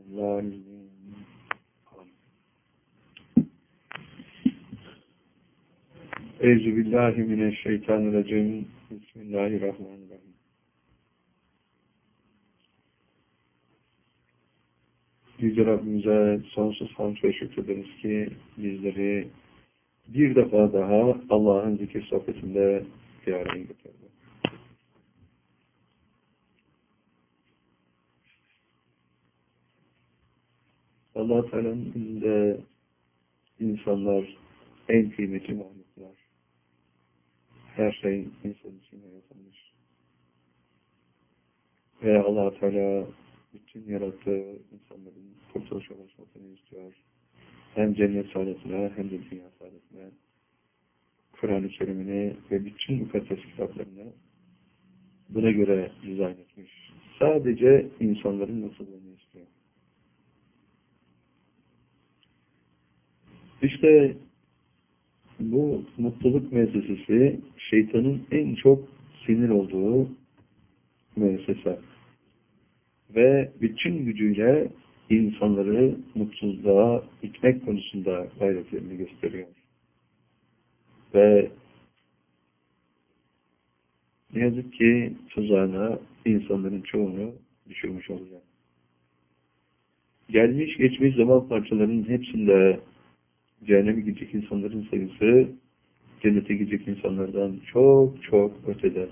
Euzubillahimineşşeytanirracim. Bismillahirrahmanirrahim. Yüce Rabbimize sonsuz hamd ve şükrederiz ki bizleri bir defa daha Allah'ın zikir sohbetinde bir araya getirdi. Allah-u Teala'nın izinde insanlar en kıymetli mahluklar. Her şey insan için yaratılmış. Ve Allah-u Teala bütün yarattığı insanların kurtuluşa ulaşmasını istiyor. Hem cennet saadetine hem de dünya saadetine. Kur'an-ı Kerim'ini ve bütün mukaddes kitaplarını buna göre dizayn etmiş. Sadece insanların mutluluğunu istiyor. İşte bu mutluluk müessesesi şeytanın en çok sinir olduğu müessese. Ve bütün gücüyle insanları mutsuzluğa itmek konusunda gayretlerini gösteriyor. Ve ne yazık ki tuzağına insanların çoğunu düşürmüş olacak. Gelmiş geçmiş zaman parçalarının hepsinde cehenneme gidecek insanların sayısı cennete gidecek insanlardan çok çok ötede.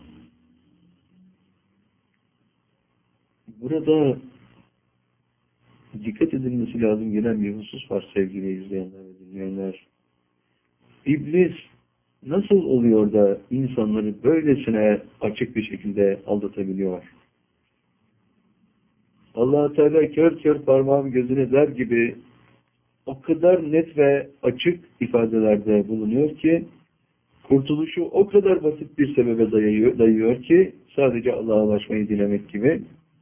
Burada dikkat edilmesi lazım gelen bir husus var sevgili izleyenler ve dinleyenler. İblis nasıl oluyor da insanları böylesine açık bir şekilde aldatabiliyor? Allah-u Teala kör kör parmağım gözüne der gibi o kadar net ve açık ifadelerde bulunuyor ki kurtuluşu o kadar basit bir sebebe dayıyor ki sadece Allah'a ulaşmayı dilemek gibi.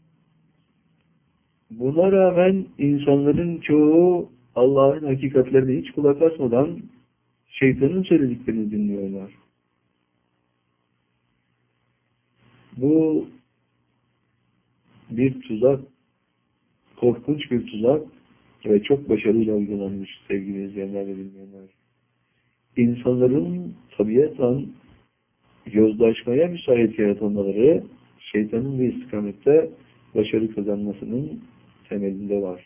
Buna rağmen insanların çoğu Allah'ın hakikatlerine hiç kulak asmadan şeytanın söylediklerini dinliyorlar. Bu bir tuzak, korkunç bir tuzak ve çok başarıyla uygulanmış sevgili izleyenler ve bilmeyenler. İnsanların tabiatla yozlaşmaya müsait yaratılmaları şeytanın bir istikamette başarı kazanmasının temelinde var.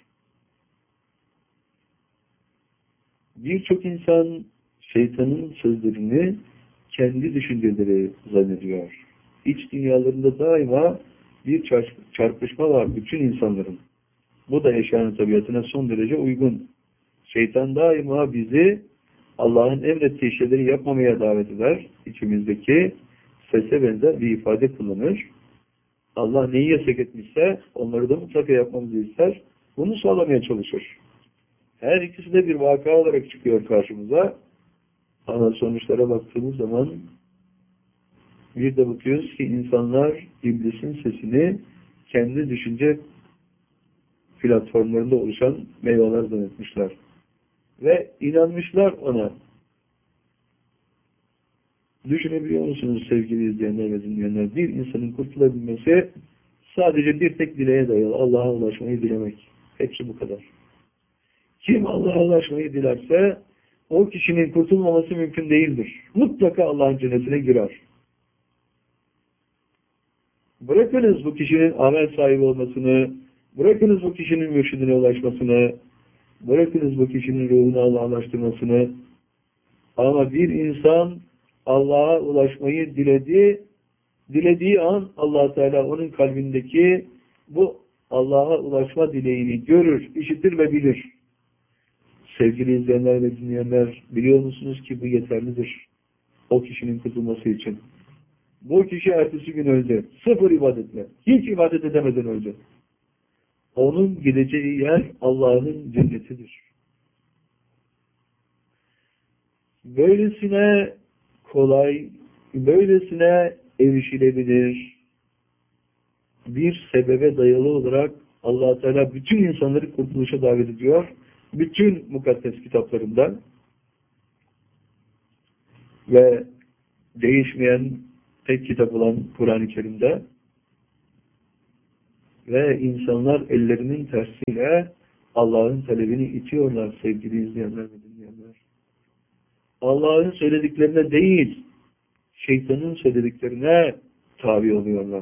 Birçok insan şeytanın sözlerini kendi düşünceleri zannediyor. İç dünyalarında daima bir çarpışma var bütün insanların. Bu da eşyanın tabiatına son derece uygun. Şeytan daima bizi Allah'ın emrettiği şeyleri yapmamaya davet eder. İçimizdeki sese benzer bir ifade kullanır. Allah neyi yasak etmişse onları da mutlaka yapmamızı ister. Bunu sağlamaya çalışır. Her ikisi de bir vaka olarak çıkıyor karşımıza. Ama sonuçlara baktığımız zaman bir de bakıyoruz ki insanlar iblisin sesini kendi düşünce platformlarında oluşan meyveler zannetmişler. Ve inanmışlar ona. Düşünebiliyor musunuz sevgili izleyenler ve dinleyenler? Bir insanın kurtulabilmesi sadece bir tek dileğe dayalı. Allah'a ulaşmayı dilemek. Hepsi bu kadar. Kim Allah'a ulaşmayı dilerse o kişinin kurtulmaması mümkün değildir. Mutlaka Allah'ın cennetine girer. Bırakınız bu kişinin amel sahibi olmasını, bırakınız bu kişinin mürşidine ulaşmasını, bırakınız bu kişinin ruhunu Allah'laştırmasını. Ama bir insan Allah'a ulaşmayı dilediği an Allah Teala onun kalbindeki bu Allah'a ulaşma dileğini görür, işitir ve bilir. Sevgili izleyenler ve dinleyenler, biliyor musunuz ki bu yeterlidir o kişinin kurtulması için. Bu kişi ertesi gün öldü. Sıfır ibadetle. Hiç ibadet edemeden öldü. Onun gideceği yer Allah'ın cennetidir. Böylesine kolay, böylesine erişilebilir bir sebebe dayalı olarak Allah Teala bütün insanları kurtuluşa davet ediyor. Bütün mukaddes kitaplarından ve değişmeyen tek kitap olan Kur'an-ı Kerim'de Ve insanlar ellerinin tersiyle Allah'ın talebini itiyorlar sevgili izleyenler ve dinleyenler. Allah'ın söylediklerine değil, şeytanın söylediklerine tabi oluyorlar.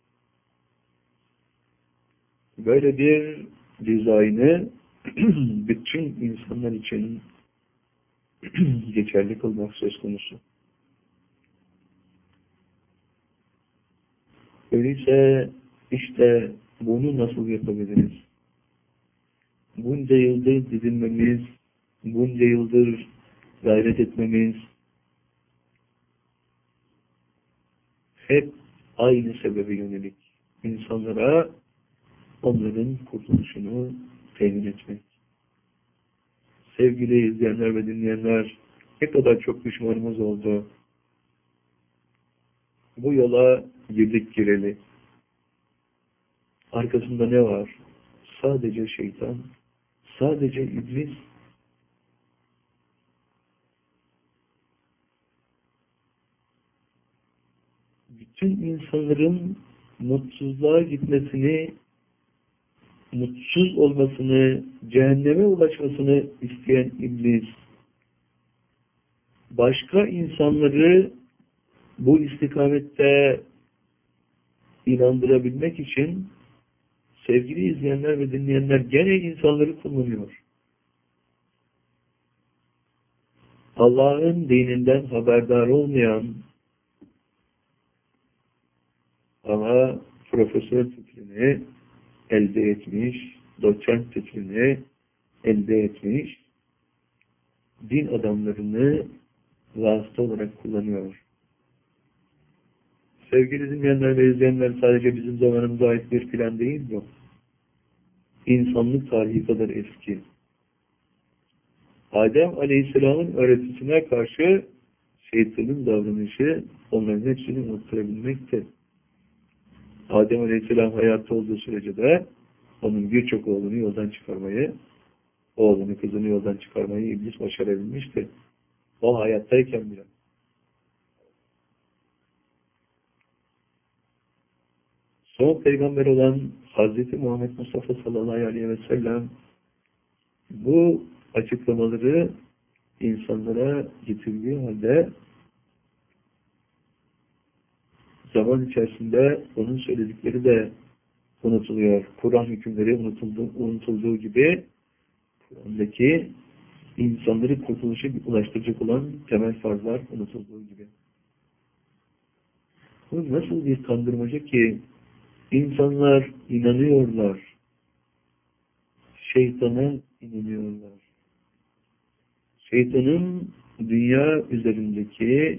Böyle bir dizaynı bütün insanlar için geçerli kılmak söz konusu. Öyleyse işte bunu nasıl yapabiliriz? Bunca yıldır didinmemiz, bunca yıldır gayret etmemiz hep aynı sebebe yönelik. İnsanlara onların kurtuluşunu temin etmek. Sevgili izleyenler ve dinleyenler, ne kadar çok düşmanımız oldu. Bu yola girdik gireli. Arkasında ne var? Sadece şeytan, sadece iblis. Bütün insanların mutsuzluğa gitmesini, mutsuz olmasını, cehenneme ulaşmasını isteyen iblis, başka insanları bu istikamette inandırabilmek için sevgili izleyenler ve dinleyenler gene insanları kullanıyor. Allah'ın dininden haberdar olmayan ama profesör titrini elde etmiş, doçent titrini elde etmiş din adamlarını vasıta olarak kullanıyor. Sevgili dinleyenler ve izleyenler, sadece bizim zamanımıza ait bir plan değil bu. İnsanlık tarihi kadar eski. Adem Aleyhisselam'ın öğretisine karşı şeytanın davranışı onların hepsini unutturabilmekte. Adem Aleyhisselam hayatta olduğu sürece de onun birçok oğlunu yoldan çıkarmayı, oğlunu kızını yoldan çıkarmayı iblis başarabilmişti. O hayattayken bile. Son peygamber olan Hazreti Muhammed Mustafa sallallahu aleyhi ve sellem bu açıklamaları insanlara getirdiği halde zaman içerisinde onun söyledikleri de unutuluyor. Kur'an hükümleri unutulduğu gibi Kur'an'daki insanları kurtuluşa ulaştıracak olan temel farzlar unutulduğu gibi. Bu nasıl bir kandırmaca ki insanlar inanıyorlar. Şeytana inanıyorlar. Şeytanın dünya üzerindeki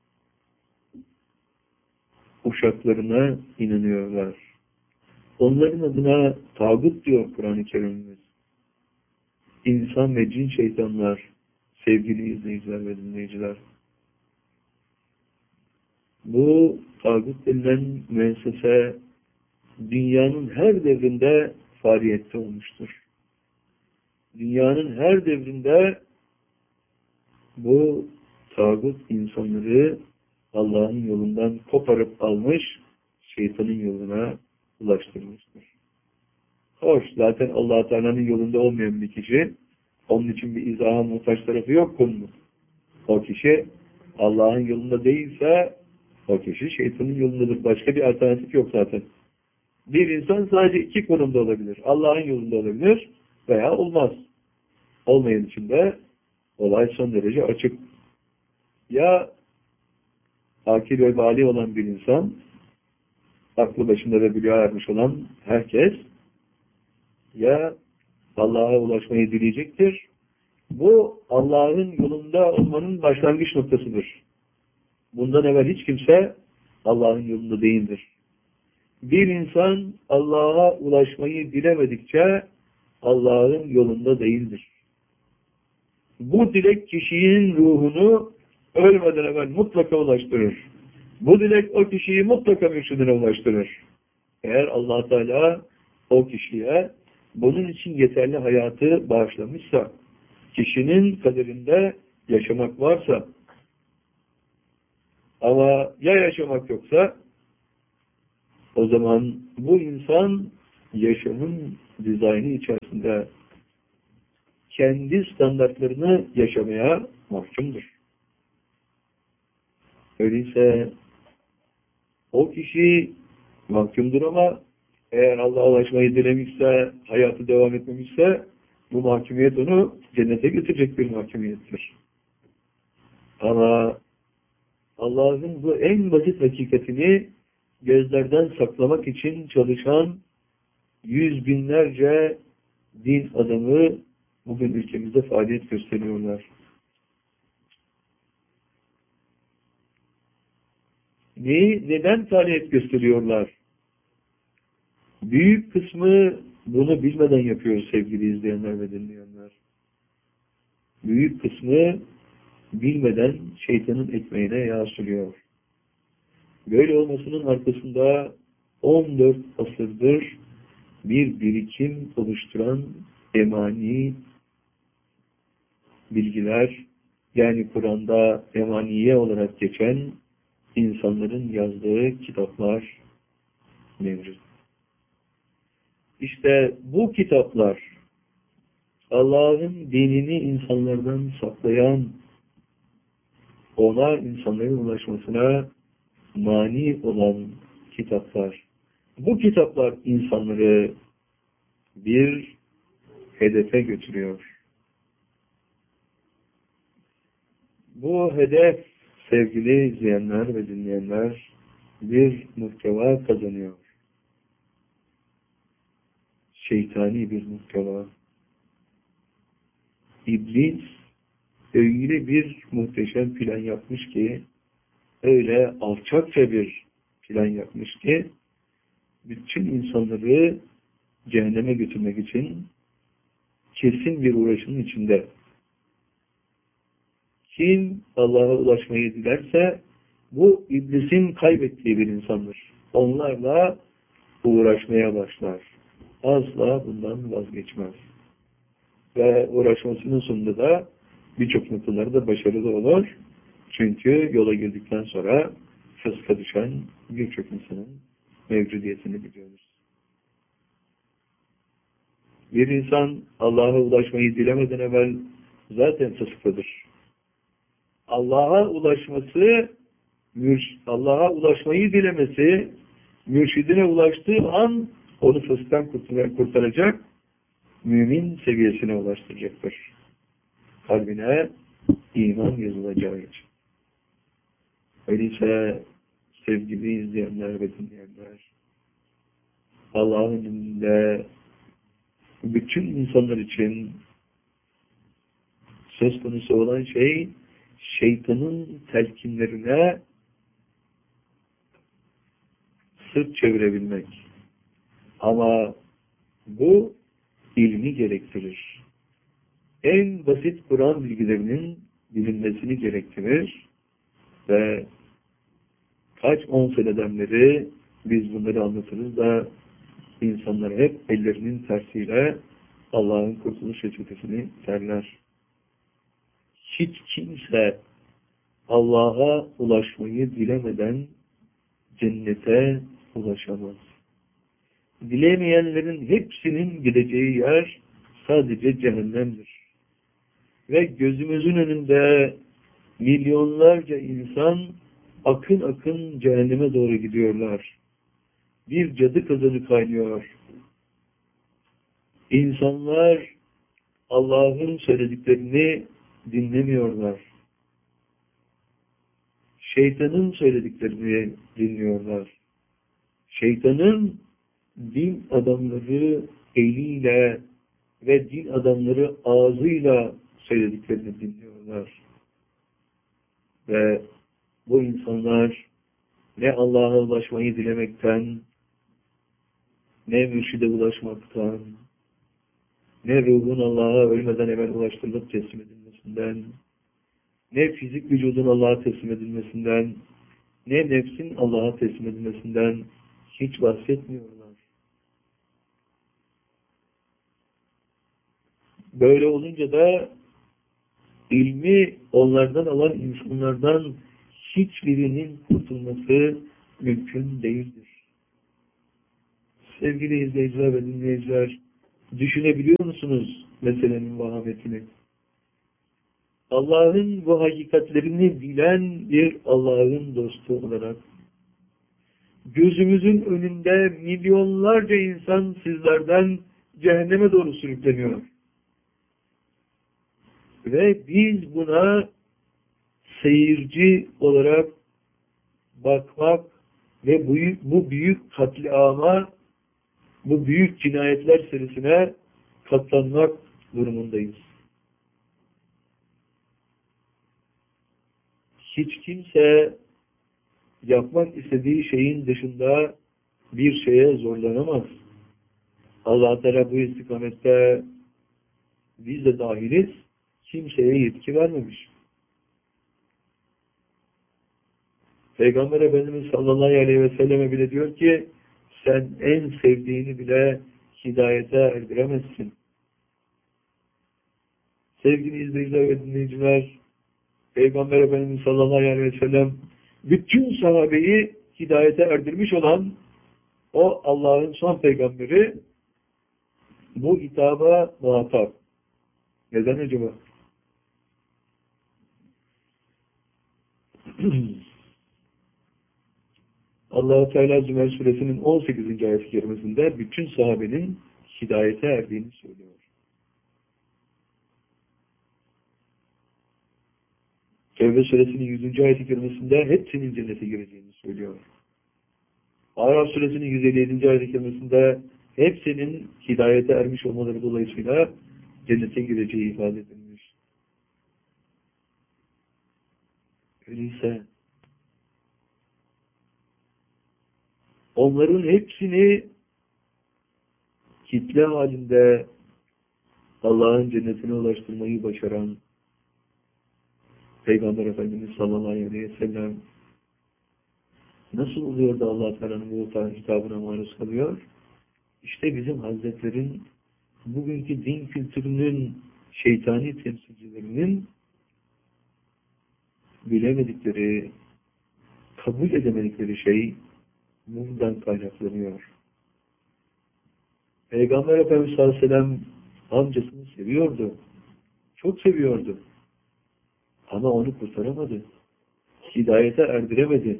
uşaklarına inanıyorlar. Onların adına tağut diyor Kur'an-ı Kerim'imiz. İnsan ve cin şeytanlar, sevgili izleyiciler ve dinleyiciler. Bu tağut denilen müessese dünyanın her devrinde faaliyette olmuştur. Dünyanın her devrinde bu tağut insanları Allah'ın yolundan koparıp almış, şeytanın yoluna ulaştırmıştır. Hoş, zaten Allah Teala'nın yolunda olmayan bir kişi, onun için bir izaha muhtaç tarafı yok konunun. O kişi Allah'ın yolunda değilse, o kişi şeytanın yolundadır. Başka bir alternatif yok zaten. Bir insan sadece iki konumda olabilir. Allah'ın yolunda olabilir veya olmaz. Olmayan için de olay son derece açık. Ya akil ve bali olan bir insan, aklı başında ve bülüğa ermiş olan herkes, ya Allah'a ulaşmayı dileyecektir. Bu Allah'ın yolunda olmanın başlangıç noktasıdır. Bundan evvel hiç kimse Allah'ın yolunda değildir. Bir insan Allah'a ulaşmayı dilemedikçe Allah'ın yolunda değildir. Bu dilek kişinin ruhunu ölmeden evvel mutlaka ulaştırır. Bu dilek o kişiyi mutlaka mürşidine ulaştırır. Eğer Allah Teala o kişiye bunun için yeterli hayatı bağışlamışsa, kişinin kaderinde yaşamak varsa, ama ya yaşamak yoksa, o zaman bu insan yaşamın dizaynı içerisinde kendi standartlarını yaşamaya mahkumdur. Öyleyse o kişi mahkumdur ama eğer Allah'a ulaşmayı dilemişse, hayatı devam etmemişse bu mahkumiyet onu cennete götürecek bir mahkumiyettir. Ama Allah'ın bu en basit hakikatini gözlerden saklamak için çalışan yüz binlerce din adamı bugün ülkemizde faaliyet gösteriyorlar. Neden faaliyet gösteriyorlar? Büyük kısmı bunu bilmeden yapıyor sevgili izleyenler ve dinleyenler. Büyük kısmı bilmeden şeytanın ekmeğine yağ sürüyor. Böyle olmasının arkasında 14 asırdır bir birikim oluşturan emani bilgiler, yani Kur'an'da emaniye olarak geçen insanların yazdığı kitaplar mevcut. İşte bu kitaplar Allah'ın dinini insanlardan saklayan, ona insanların ulaşmasına mani olan kitaplar. Bu kitaplar insanları bir hedefe götürüyor. Bu hedef sevgili izleyenler ve dinleyenler bir muhteva kazanıyor. Şeytani bir muhteva. İblis öyle bir muhteşem plan yapmış ki, öyle alçakça bir plan yapmış ki, bütün insanları cehenneme götürmek için kesin bir uğraşının içinde. Kim Allah'a ulaşmayı dilerse bu iblisin kaybettiği bir insandır. Onlarla uğraşmaya başlar. Asla bundan vazgeçmez. Ve uğraşmasının sonunda da birçok noktalarda başarılı olur. Çünkü yola girdikten sonra fıska düşen birçok insanın mevcudiyetini biliyoruz. Bir insan Allah'a ulaşmayı dilemeden evvel zaten fıskadır. Allah'a ulaşmayı dilemesi, mürşidine ulaştığı an onu fısktan kurtaracak, mümin seviyesine ulaştıracaktır. Kalbine iman yazılacağı için. Öyleyse sevgili izleyenler ve dinleyenler, Allah'ın önünde bütün insanlar için söz konusu olan şey, şeytanın telkinlerine sırt çevirebilmek. Ama bu ilmi gerektirir. En basit Kur'an bilgilerinin bilinmesini gerektirir ve kaç 10 seneden beri biz bunları anlatırız da insanlar hep ellerinin tersiyle Allah'ın kurtuluş reçetesini terler. Hiç kimse Allah'a ulaşmayı dilemeden cennete ulaşamaz. Dilemeyenlerin hepsinin gideceği yer sadece cehennemdir. Ve gözümüzün önünde milyonlarca insan akın akın cehenneme doğru gidiyorlar. Bir cadı kazanı kaynıyor. İnsanlar Allah'ın söylediklerini dinlemiyorlar. Şeytanın söylediklerini dinliyorlar. Şeytanın din adamları eliyle ve din adamları ağzıyla söylediklerini dinliyorlar. Ve bu insanlar ne Allah'a ulaşmayı dilemekten, ne mürşide ulaşmaktan, ne ruhun Allah'a ölmeden evvel ulaştırılıp teslim edilmesinden, ne fizik vücudun Allah'a teslim edilmesinden, ne nefsin Allah'a teslim edilmesinden hiç bahsetmiyorlar. Böyle olunca da ilmi onlardan alan insanlardan hiçbirinin kurtulması mümkün değildir. Sevgili izleyiciler ve dinleyiciler, düşünebiliyor musunuz meselenin vahametini? Allah'ın bu hakikatlerini bilen bir Allah'ın dostu olarak gözümüzün önünde milyonlarca insan sizlerden cehenneme doğru sürükleniyor. Ve biz buna seyirci olarak bakmak ve bu büyük katliama, bu büyük cinayetler serisine katlanmak durumundayız. Hiç kimse yapmak istediği şeyin dışında bir şeye zorlanamaz. Allah Teala bu istikamette biz de dahiliz, kimseye yetki vermemiş. Peygamber Efendimiz sallallahu aleyhi ve selleme bile diyor ki sen en sevdiğini bile hidayete erdiremezsin. Sevgili izleyiciler ve dinleyiciler, Peygamber Efendimiz sallallahu aleyhi ve sellem bütün sahabeyi hidayete erdirmiş olan o Allah'ın son peygamberi bu hitaba muhatap. Neden acaba? Allah-u Teala Zümer suresinin 18. ayet-i kerimesinde bütün sahabenin hidayete erdiğini söylüyor. Tevbe suresinin 100. ayet-i kerimesinde hepsinin cennete gireceğini söylüyor. Araf suresinin 157. ayet-i kerimesinde hepsinin hidayete ermiş olmaları dolayısıyla cennete gireceği ifade edilmiş. Öyleyse onların hepsini kitle halinde Allah'ın cennetine ulaştırmayı başaran Peygamber Efendimiz sallallahu aleyhi ve sellem nasıl oluyor da Allah Teala'nın bu hitabına maruz kalıyor? İşte bizim Hazretlerin bugünkü din kültürünün şeytani temsilcilerinin bilemedikleri, kabul edemedikleri şey bundan kaynaklanıyor. Peygamber Efendimiz sallallahu aleyhi ve sellem amcasını seviyordu. Çok seviyordu. Ama onu kurtaramadı. Hidayete erdiremedi.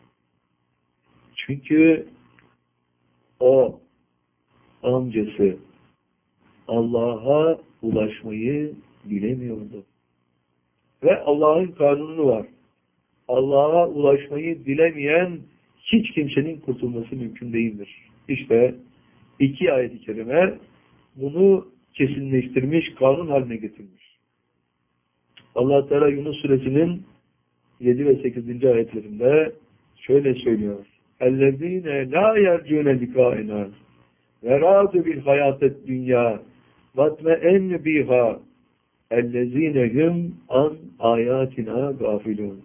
Çünkü o amcası Allah'a ulaşmayı bilemiyordu. Ve Allah'ın kanunu var. Allah'a ulaşmayı bilemeyen hiç kimsenin kurtulması mümkün değildir. İşte 2 ayet-i kerime bunu kesinleştirmiş, kanun haline getirmiş. Allah Teala Yunus suresinin 7 ve 8. ayetlerinde şöyle söylüyor. اَلَّذ۪ينَ لَا يَرْجُونَ لِقَائِنَا وَرَادُ بِالْحَيَاةِ الدُّنْيَا وَاتْمَئَنُّ بِهَا اَلَّذ۪ينَ هُمْ عَنْ آيَاتِنَا غَافِلُونَ.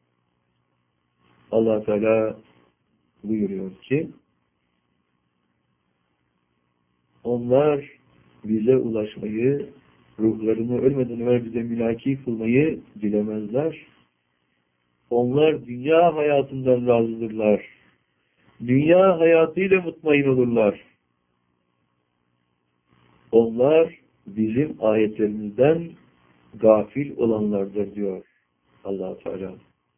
Allah Teala buyuruyor ki onlar bize ulaşmayı, ruhlarını ölmeden evvel bize mülaki kılmayı dilemezler. Onlar dünya hayatından razıdırlar. Dünya hayatıyla mutmain olurlar. Onlar bizim ayetlerimizden gafil olanlardır diyor Allah Teala.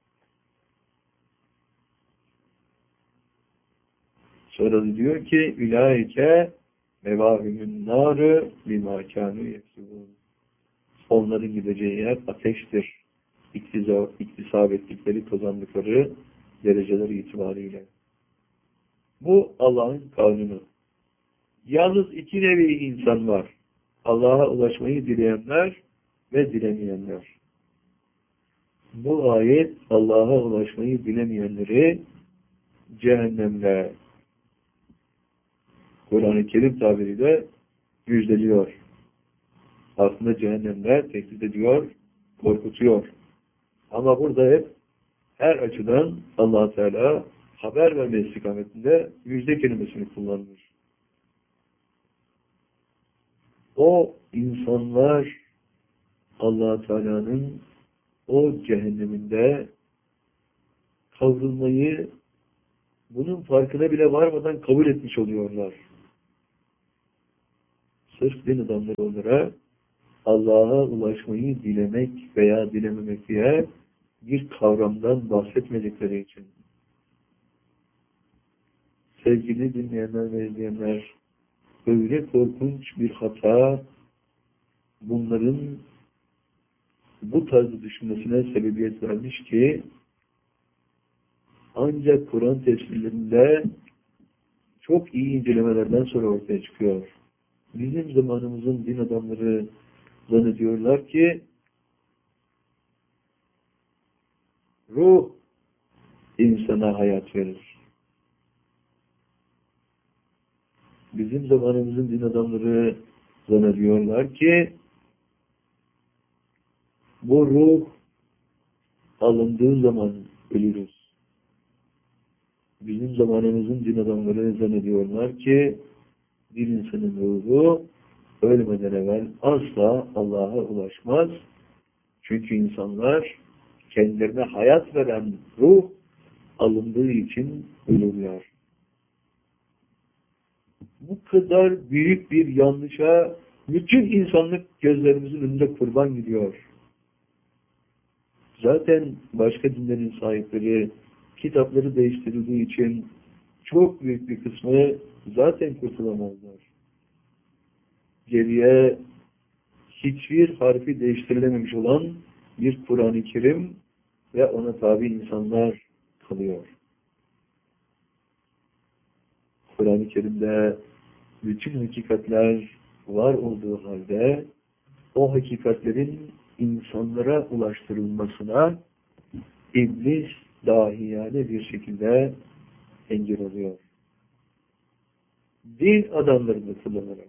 Sonra diyor ki ülaike mevâhümün nârı bimâ kânû yeksibûn. Onların gideceği yer ateştir. İktisap ettikleri, kazandıkları dereceler itibariyle. Bu Allah'ın kanunu. Yalnız 2 nevi insan var. Allah'a ulaşmayı dileyenler ve dilemeyenler. Bu ayet Allah'a ulaşmayı dilemeyenleri cehennemle Kur'an-ı Kerim tabiriyle müjdeliyor. Aslında cehennemle tehdit ediyor, korkutuyor. Ama burada hep her açıdan Allah Teala haber verme istikametinde müjde kelimesini kullanmış. O insanlar Allah Teala'nın o cehenneminde kavrulmayı bunun farkına bile varmadan kabul etmiş oluyorlar. sırf din adamları onlara Allah'a ulaşmayı dilemek veya dilememek diye bir kavramdan bahsetmedikleri için. Sevgili dinleyenler ve izleyenler, öyle korkunç bir hata bunların bu tarzı düşünmesine sebebiyet vermiş ki ancak Kur'an tefsirlerinde çok iyi incelemelerden sonra ortaya çıkıyor. Bizim zamanımızın din adamları zannediyorlar ki ruh insana hayat verir. Bizim zamanımızın din adamları zannediyorlar ki bu ruh alındığı zaman ölürüz. Bizim zamanımızın din adamları zannediyorlar ki bir insanın ruhu ölmeden evvel asla Allah'a ulaşmaz. Çünkü insanlar kendilerine hayat veren ruh alındığı için ölürler. Bu kadar büyük bir yanlışa bütün insanlık gözlerimizin önünde kurban gidiyor. Zaten başka dinlerin sahipleri kitapları değiştirildiği için çok büyük bir kısmı zaten kurtulamazlar. Geriye hiçbir harfi değiştirilememiş olan bir Kur'an-ı Kerim ve ona tabi insanlar kalıyor. Kur'an-ı Kerim'de bütün hakikatler var olduğu halde o hakikatlerin insanlara ulaştırılmasına iblis dahiyane bir şekilde engel oluyor. Din adamlarını kullanarak.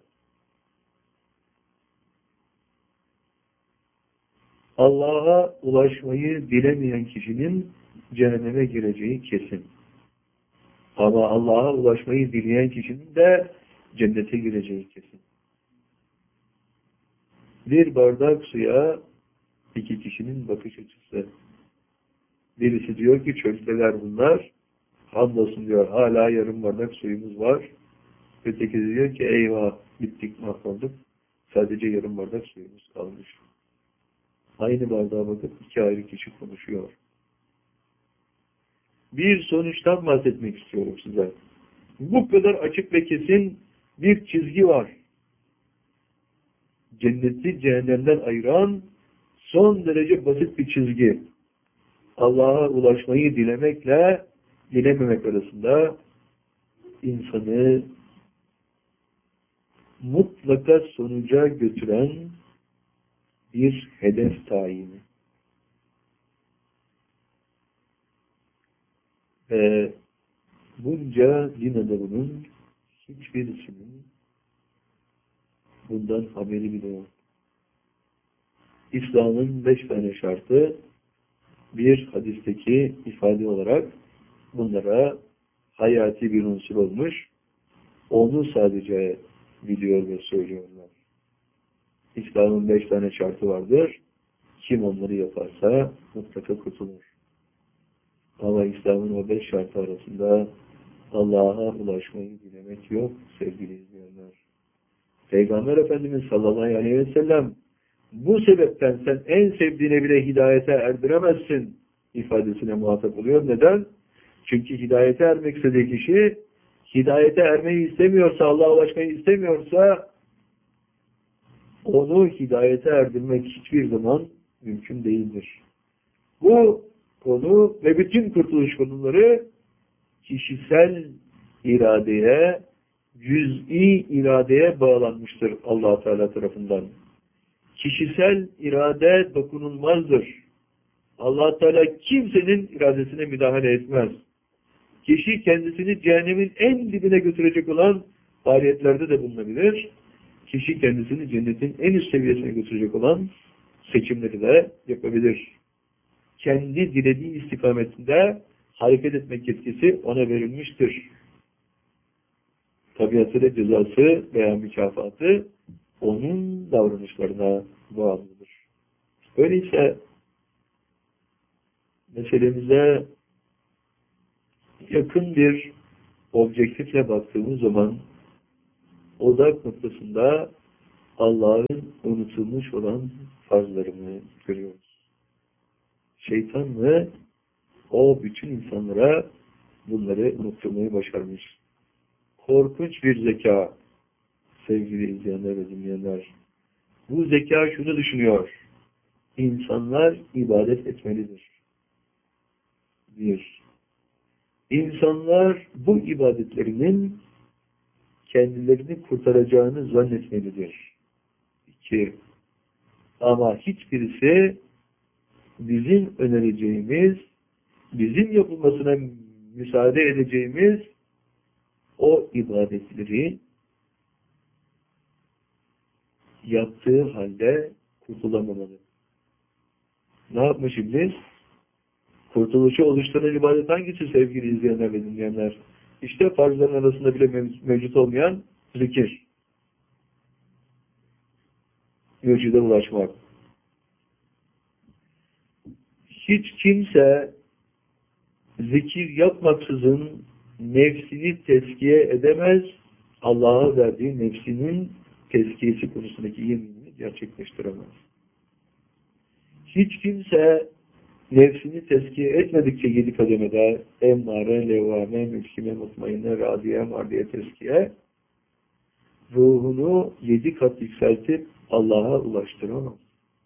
Allah'a ulaşmayı dilemeyen kişinin cehenneme gireceği kesin. Ama Allah'a ulaşmayı dileyen kişinin de cennete gireceği kesin. Bir bardak suya iki kişinin bakış açısı. Birisi diyor ki çöldeler bunlar. Hamdolsun diyor hala yarım bardak suyumuz var. Öteki diyor ki eyvah bittik mahvolduk. Sadece yarım bardak suyumuz kalmış. Aynı bardağa bakıp iki ayrı kişi konuşuyor. Bir sonuçtan bahsetmek istiyorum size. Bu kadar açık ve kesin bir çizgi var. Cenneti cehennemden ayıran son derece basit bir çizgi. Allah'a ulaşmayı dilemekle dilememek arasında insanı mutlaka sonuca götüren bir hedef tayini. Ve bunca din adamının hiçbirisinin bundan haberi bile yok. İslam'ın 5 tane şartı bir hadisteki ifade olarak bunlara hayati bir unsur olmuş. Onu sadece biliyor ve söylüyorlar. İslam'ın 5 tane şartı vardır. Kim onları yaparsa mutlaka kurtulur. Ama İslam'ın o 5 şartı arasında Allah'a ulaşmayı dilemek yok sevgili izleyenler. Peygamber Efendimiz sallallahu aleyhi ve sellem bu sebepten sen en sevdiğine bile hidayete erdiremezsin ifadesine muhatap oluyor. Neden? Çünkü hidayete ermek istediği kişi hidayete ermeyi istemiyorsa, Allah'a ulaşmayı istemiyorsa onu hidayete erdirmek hiçbir zaman mümkün değildir. Bu konu ve bütün kurtuluş konuları kişisel iradeye, cüz'i iradeye bağlanmıştır Allah Teala tarafından. Kişisel irade dokunulmazdır. Allah Teala kimsenin iradesine müdahale etmez. Kişi kendisini cehennemin en dibine götürecek olan faaliyetlerde de bulunabilir. Kişi kendisini cennetin en üst seviyesine götürecek olan seçimleri de yapabilir. Kendi dilediği istikametinde hareket etmek yetkisi ona verilmiştir. Tabiatı ve cezası veya mükafatı onun davranışlarına bağlıdır. Öyleyse meselemize yakın bir objektifle baktığımız zaman odak noktasında Allah'ın unutulmuş olan farzlarını görüyoruz. Şeytan ve o bütün insanlara bunları unutturmayı başarmış. Korkunç bir zeka sevgili izleyenler ve dinleyenler. Bu zeka şunu düşünüyor. İnsanlar ibadet etmelidir. Bir. İnsanlar bu ibadetlerinin kendilerini kurtaracağını zannetmelidir. İki. Ama hiçbirisi bizim önereceğimiz, bizim yapılmasına müsaade edeceğimiz o ibadetleri yaptığı halde kurtulamamalı. Ne yapmış iblis? Kurtuluşu oluşturan ibadet hangisi sevgili izleyenler ve dinleyenler? İşte farzların arasında bile mevcut olmayan zikir. Mürşide ulaşmak. Hiç kimse zikir yapmaksızın nefsini tezkiye edemez, Allah'a verdiği nefsinin tezkiyesi konusundaki yeminini gerçekleştiremez. Hiç kimse nefsini tezkiye etmedikçe 7 kademede emmare, levvame, mülkime, mutmainne, radiye, mardiye tezkiye ruhunu 7 kat yükseltip Allah'a ulaştıramaz.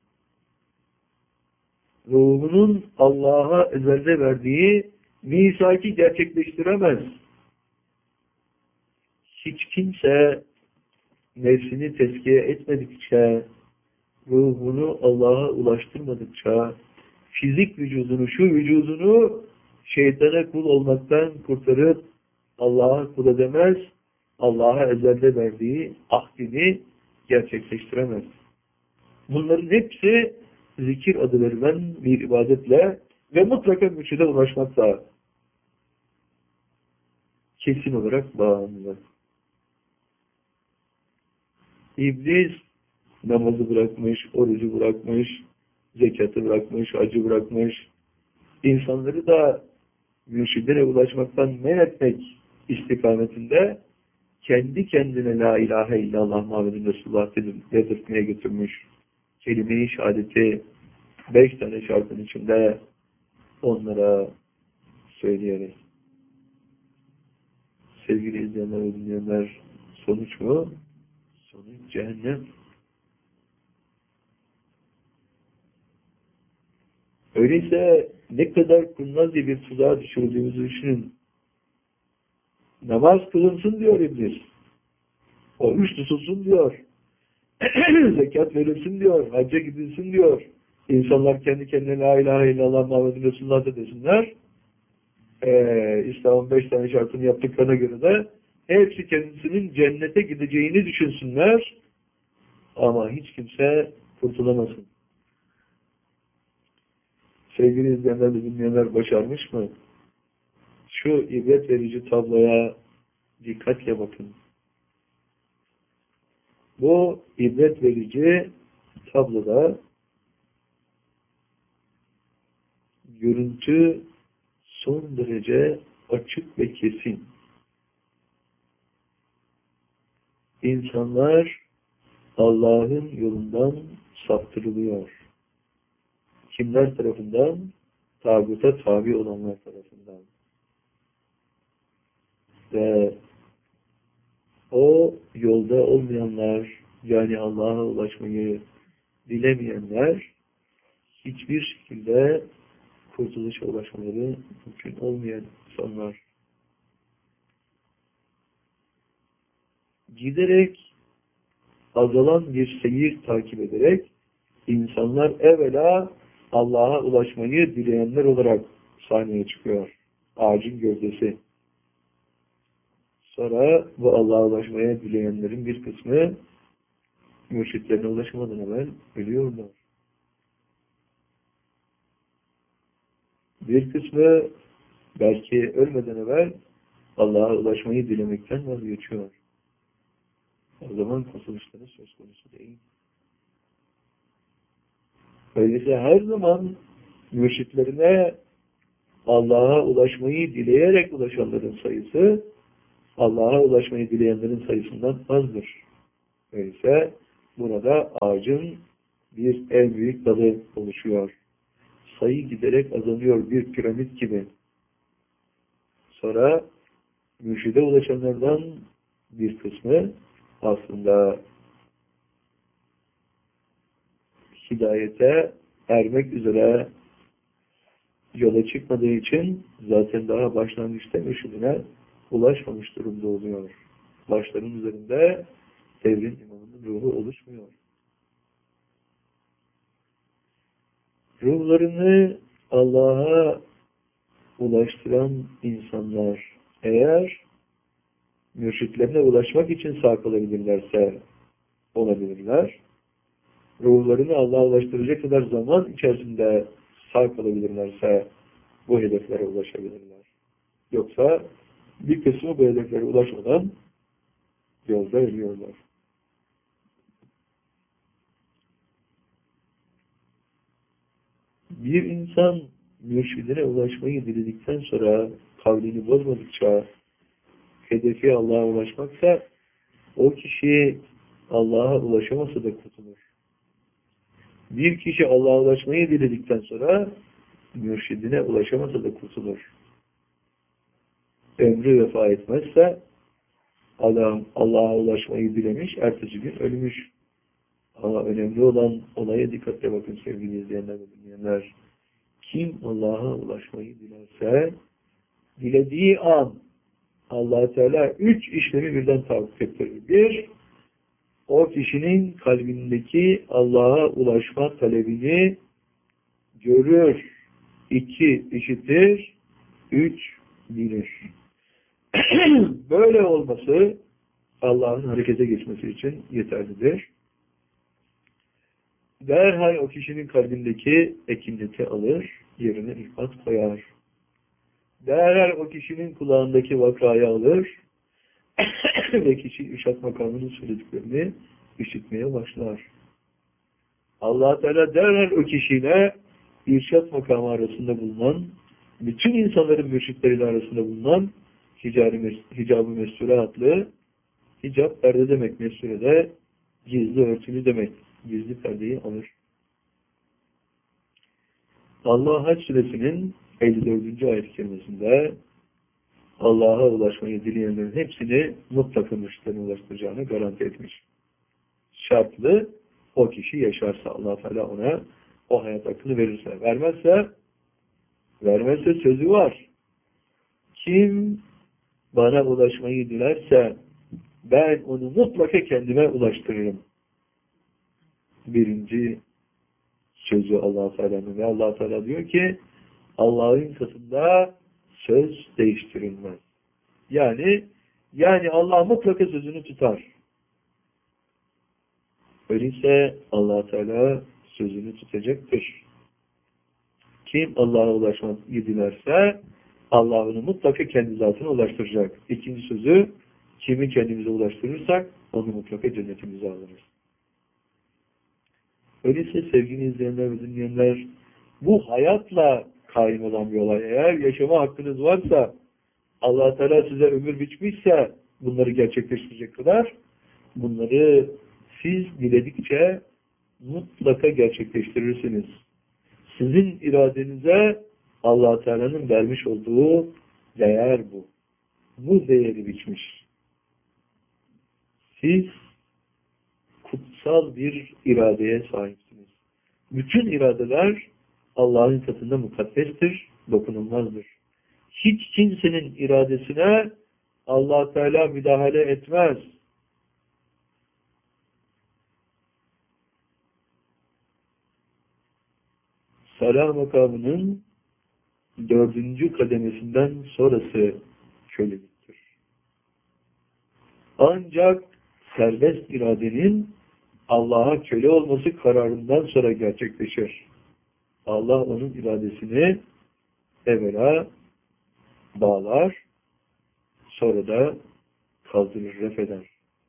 Ruhunun Allah'a ezelde verdiği misaki gerçekleştiremez. Hiç kimse nefsini tezkiye etmedikçe, ruhunu Allah'a ulaştırmadıkça, fizik vücudunu, şu vücudunu şeytana kul olmaktan kurtarıp Allah'a kul edemez, Allah'a ezelde verdiği ahdini gerçekleştiremez. Bunların hepsi zikir adı verilen bir ibadetle ve mutlaka mürşide ulaşmakla kesin olarak bağımlı. İblis namazı bırakmış, orucu bırakmış, zekatı bırakmış, hacı bırakmış. İnsanları da mürşidine ulaşmaktan men etmek istikametinde kendi kendine la ilahe illallah Muhammedun Resulullah dedirtmeye götürmüş. Kelime-i şehadeti 5 tane şartın içinde onlara söyleyerek. Sevgili izleyenler ve dinleyenler, sonuç mu? Sonuç cehennem. Öyleyse ne kadar kurnazca bir tuzağa düşürdüğümüzü düşünün. Namaz kılınsın diyor iblis. Oruç tutulsun diyor. Zekat verilsin diyor. Hacca gidilsin diyor. İnsanlar kendi kendine la ilahe illallah Muhammedun Resulullah da desinler. İslam'ın 5 tane şartını yaptıklarına göre de hepsi kendisinin cennete gideceğini düşünsünler. Ama hiç kimse kurtulamasın. Sevgili izleyenler ve dinleyenler başarmış mı? Şu ibret verici tabloya dikkatle bakın. Bu ibret verici tabloda görüntü son derece açık ve kesin. İnsanlar Allah'ın yolundan saptırılıyor. Kimler tarafından? Tağuta tabi olanlar tarafından. Ve o yolda olmayanlar, yani Allah'a ulaşmayı dilemeyenler hiçbir şekilde kurtuluşa ulaşmaları mümkün olmayan insanlar. Giderek azalan bir seyir takip ederek insanlar evvela Allah'a ulaşmayı dileyenler olarak sahneye çıkıyor. Ağacın gövdesi. Sonra bu Allah'a ulaşmaya dileyenlerin bir kısmı mürşitlerine ulaşmadan evvel ölüyorlar. Bir kısmı belki ölmeden evvel Allah'a ulaşmayı dilemekten vazgeçiyor. O zaman kurtuluşları söz konusu değil. Öyleyse her zaman mürşitlerine Allah'a ulaşmayı dileyerek ulaşanların sayısı Allah'a ulaşmayı dileyenlerin sayısından azdır. Öyleyse Burada ağacın bir en büyük dalı oluşuyor. Sayı giderek azalıyor bir piramit gibi. Sonra mürşide ulaşanlardan bir kısmı aslında hidayete ermek üzere yola çıkmadığı için zaten daha başlangıçta mürşidine ulaşmamış durumda oluyor. Başların üzerinde devrin imamının ruhu oluşmuyor. Ruhlarını Allah'a ulaştıran insanlar eğer mürşitlerine ulaşmak için sağ kalabilirlerse olabilirler. Ruhlarını Allah'a ulaştıracak kadar zaman içerisinde sağ kalabilirlerse bu hedeflere ulaşabilirler. Yoksa bir kısmı bu hedeflere ulaşmadan yolda ölüyorlar. Bir insan mürşidine ulaşmayı diledikten sonra kavlini bozmadıkça hedefi Allah'a ulaşmaksa o kişi Allah'a ulaşamasa da kurtulur. Bir kişi Allah'a ulaşmayı diledikten sonra mürşidine ulaşamasa da kurtulur. Ömrü vefa etmezse adam Allah'a ulaşmayı dilemiş, ertesi gün ölmüş. Ama önemli olan olaya dikkatle bakın sevgili izleyenler ve dinleyenler. Kim Allah'a ulaşmayı dilerse dilediği an Allah Teala 3 işlemi birden tahakkuk ettirir. Bir, o kişinin kalbindeki Allah'a ulaşma talebini görür. 2, işitir. 3, bilir. Böyle olması Allah'ın harekete geçmesi için yeterlidir. Derhal o kişinin kalbindeki ekinleti alır, yerine ifat koyar. Derhal o kişinin kulağındaki vakayı alır ve kişi irşad makamının söylediklerini işitmeye başlar. Allah Teala derhal o kişiyle irşad makamı arasında bulunan, bütün insanların mürşitleriyle arasında bulunan hicab-ı mesure adlı, hicab perde demek, mesure de gizli örtülü demek. Gizli perdeyi alır. Allah Hac suresinin 54. ayet-i kerimesinde Allah'a ulaşmayı dileyenlerin hepsini mutlaka mürşitlerine ulaştıracağını garanti etmiş. Şartlı o kişi yaşarsa Allah Teala ona o hayat hakkını verirse. Vermezse sözü var. Kim bana ulaşmayı dilerse ben onu mutlaka kendime ulaştırırım. Birinci sözü Allah Teala'nın ve Allah Teala diyor ki Allah'ın katında söz değiştirilmez. Yani Allah mutlaka sözünü tutar. Öyleyse Allah Teala sözünü tutacaktır. Kim Allah'a ulaşmayı dilerse Allah onu mutlaka kendi zatına ulaştıracak. İkinci sözü kimi kendimize ulaştırırsak onu mutlaka cennetimize alırız. Öyleyse sevgili izleyenler ve dinleyenler bu hayatla kaim olan bir olay. Eğer yaşama hakkınız varsa Allah Teala size ömür biçmişse bunları gerçekleştirecek kadar bunları siz diledikçe mutlaka gerçekleştirirsiniz. Sizin iradenize Allah Teala'nın vermiş olduğu değer bu. Bu değeri biçmiş. Siz kutsal bir iradeye sahipsiniz. Bütün iradeler Allah'ın katında mukaddestir, dokunulmazdır. Hiç kimsenin iradesine Allah Teala müdahale etmez. Salah makamının 4. kademesinden sonrası köleliktir. Ancak serbest iradenin Allah'a köle olması kararından sonra gerçekleşir. Allah onun iradesini evvela bağlar, sonra da kaldırır, refeder.